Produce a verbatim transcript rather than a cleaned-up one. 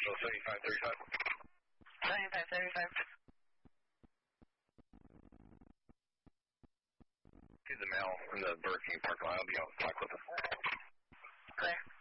Central, seventy-five thirty-five. seventy-five thirty-five. See the mail in the Burger King parking lot. I'll be out. Talk with him. Clear.